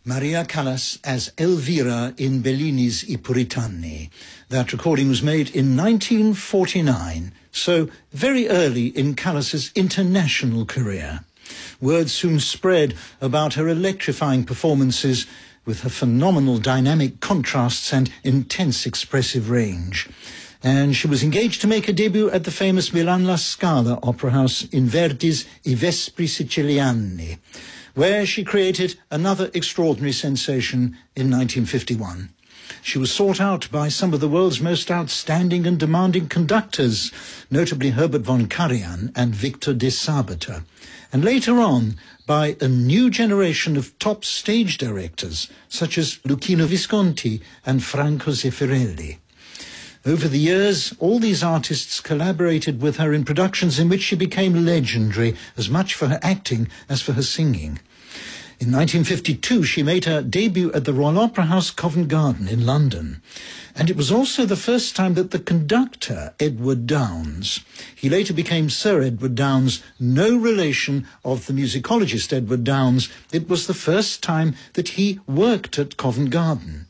Maria Callas as Elvira in Bellini's I Puritani. That recording was made in 1949, so very early in Callas's international career. Word soon spread about her electrifying performances with her phenomenal dynamic contrasts and intense expressive range. And she was engaged to make her debut at the famous Milan La Scala Opera House in Verdi's I Vespri Siciliani, where she created another extraordinary sensation in 1951. She was sought out by some of the world's most outstanding and demanding conductors, notably Herbert von Karajan and Victor de Sabata, and later on by a new generation of top stage directors, such as Luchino Visconti and Franco Zeffirelli. Over the years, all these artists collaborated with her in productions in which she became legendary, as much for her acting as for her singing. In 1952, she made her debut at the Royal Opera House, Covent Garden in London. And it was also the first time that the conductor, Edward Downes, he later became Sir Edward Downes, no relation of the musicologist Edward Downes, it was the first time that he worked at Covent Garden.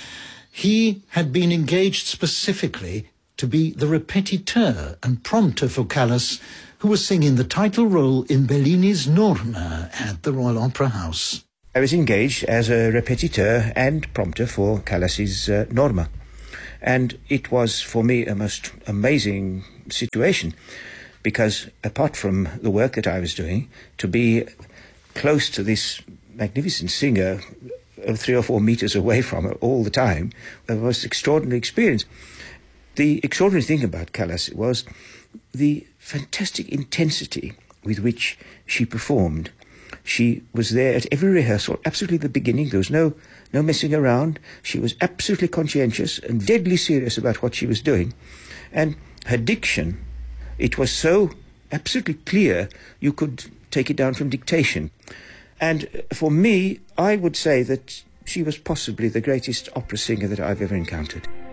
He had been engaged specifically to be the repetiteur and prompter for Callas, who was singing the title role in Bellini's Norma at the Royal Opera House. I was engaged as a repetiteur and prompter for Callas's Norma. And it was, for me, a most amazing situation, because apart from the work that I was doing, to be close to this magnificent singer 3 or 4 meters away from her all the time, was an extraordinary experience. The extraordinary thing about Callas was the fantastic intensity with which she performed. She was there at every rehearsal, absolutely at the beginning. There was no messing around. She was absolutely conscientious and deadly serious about what she was doing. And her diction, it was so absolutely clear, you could take it down from dictation. And for me, I would say that she was possibly the greatest opera singer that I've ever encountered.